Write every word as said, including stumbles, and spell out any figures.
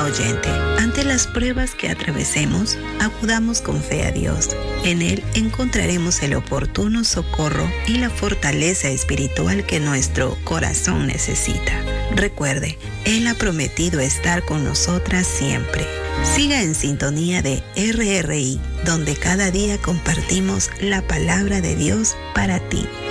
oyente, ante las pruebas que atravesemos, acudamos con fe a Dios. En Él encontraremos el oportuno socorro y la fortaleza espiritual que nuestro corazón necesita. Recuerde, Él ha prometido estar con nosotras siempre. Siga en sintonía de R R I, donde cada día compartimos la palabra de Dios para ti.